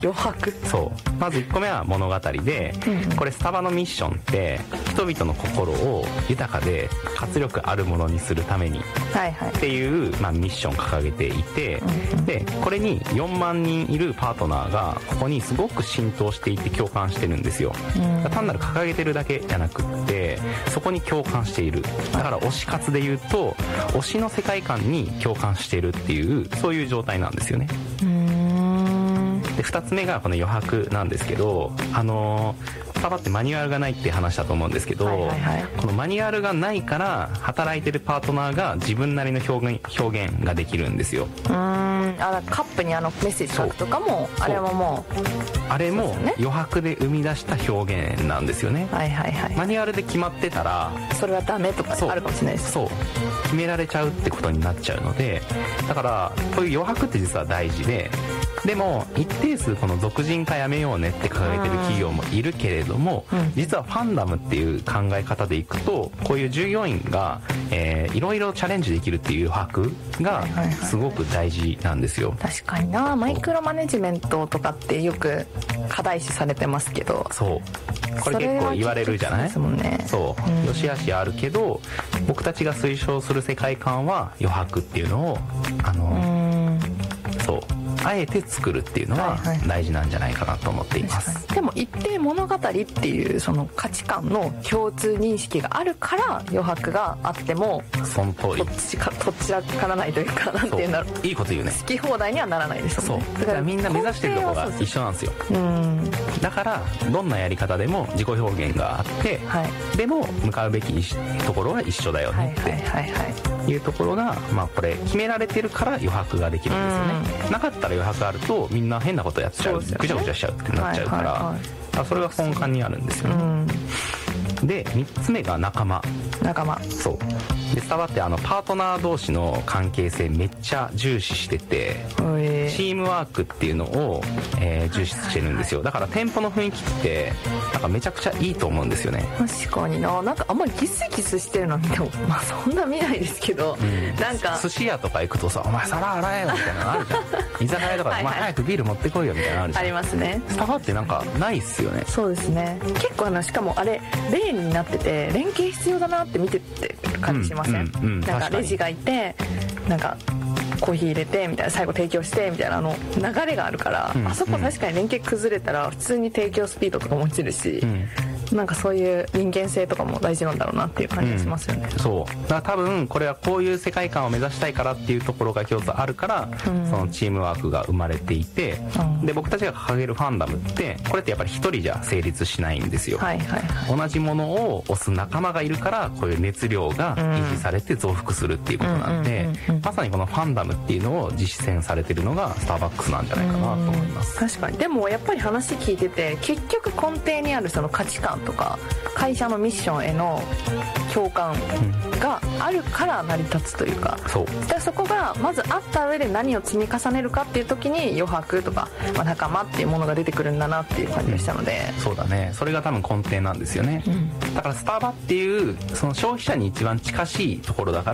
余白。 そうまず1個目は物語で、これスタバのミッションって人々の心を豊かで活力あるものにするためにっていう、ミッションを掲げていて、でこれに4万人いるパートナーがここにすごく浸透していて共感してるんですよ。単なる掲げてるだけじゃなくってそこに共感している。だから推し活で言うと推しの世界観に共感しているっていうそういう状態なんですよね。で2つ目がこの余白なんですけど、スタバってマニュアルがないって話だと思うんですけど、このマニュアルがないから働いてるパートナーが自分なりの表現ができるんですよ。 カップにメッセージ書くとかもあれももうあれも余白で生み出した表現なんですよね。マニュアルで決まってたらそれはダメとかあるかもしれないです。 そう決められちゃうってことになっちゃうので、だからこういう余白って実は大事でも一定数この俗人化やめようねって掲げてる企業もいるけれども、実はファンダムっていう考え方でいくとこういう従業員がいろいろチャレンジできるっていう余白がすごく大事なんですよ。 確かにな。マイクロマネジメントとかってよく課題視されてますけど、 そうこれ結構言われるじゃない。そう良し悪しあるけど僕たちが推奨する世界観は余白っていうのをあえて作るっていうのは大事なんじゃないかなと思っています。 でも一定物語っていうその価値観の共通認識があるから余白があってもその通りとっちらからないというか、なんていうんだろう、 いいこと言うね。 好き放題にはならないですもんね。 だからみんな目指してるところが一緒なんですよ。だからどんなやり方でも自己表現があって、でも向かうべきところは一緒だよねっていうところが、これ決められてるから余白ができるんですよね。なかったら余白あるとみんな変なことやっちゃう、ぐちゃぐちゃしちゃうってなっちゃうから、それが根幹にあるんですよね。で3つ目が仲間。そうでスタバってパートナー同士の関係性めっちゃ重視してて、チームワークっていうのを、重視してるんですよ。だから店舗の雰囲気ってなんかめちゃくちゃいいと思うんですよね。 確かにな。なんかあんまりギスギスしてるのってそんな見ないですけど、なんか寿司屋とか行くとさ、お前皿洗えよみたいなのあるじゃん。居酒屋とかお前早くビール持ってこいよみたいなのあるじゃん。 ありますね。 スタバってなんかないっすよね。 そうですね。結構しかもあれレーンになってて連携必要だなって見てって感じしません？なんかレジがいてなんかコーヒー入れてみたいな、最後提供してみたいな流れがあるから、あそこ確かに連携崩れたら普通に提供スピードとかも落ちるし、なんかそういう人間性とかも大事なんだろうなっていう感じがしますよね。 そうだから多分これはこういう世界観を目指したいからっていうところが共通あるから、そのチームワークが生まれていて、で僕たちが掲げるファンダムってこれってやっぱり一人じゃ成立しないんですよ。同じものを推す仲間がいるからこういう熱量が維持されて増幅するっていうことなんで、まさにこのファンダムっていうのを実践されてるのがスターバックスなんじゃないかなと思います。 確かに。でもやっぱり話聞いてて結局根底にあるその価値観とか会社のミッションへの共感があるから成り立つというか、そこがまずあった上で何を積み重ねるかっていう時に余白とか、仲間っていうものが出てくるんだなっていう感じがしたので、 そうだね。それが多分根底なんですよね。だからスタバっていうその消費者に一番近しいところだから、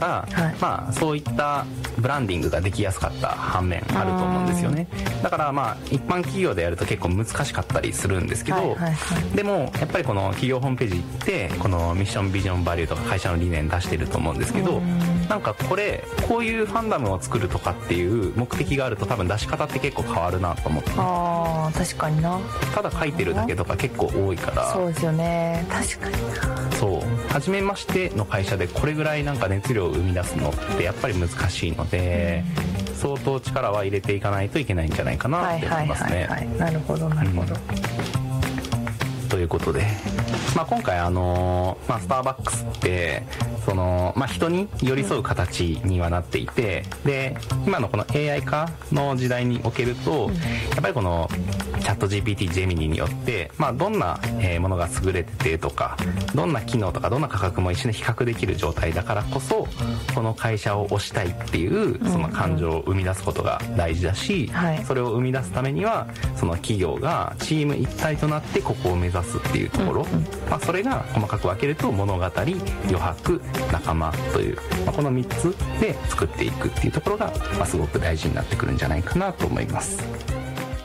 そういったブランディングができやすかった反面あると思うんですよね。だから一般企業でやると結構難しかったりするんですけど、でもやっぱりこの企業ホームページ行ってこのミッションビジョンバリューとか会社の理念出してると思うんですけど、なんかこういうファンダムを作るとかっていう目的があると多分出し方って結構変わるなと思って。 確かにな。 ただ書いてるだけとか結構多いから。 そうですよね。確かにな。 そう初めましての会社でこれぐらいなんか熱量を生み出すのってやっぱり難しいので、相当力は入れていかないといけないんじゃないかなって思いますね。 なるほどなるほど。 ということで、今回スターバックスってその、人に寄り添う形にはなっていて、で今のこの AI 化の時代におけると、やっぱりこのチャット GPT ジェミニによって、どんなものが優れててとか、どんな機能とかどんな価格も一緒に比較できる状態だからこそ、この会社を推したいっていうその感情を生み出すことが大事だし、それを生み出すためにはその企業がチーム一体となってここを目指すっていうところ、それが細かく分けると物語、余白、仲間という、この3つで作っていくっていうところが、すごく大事になってくるんじゃないかなと思います。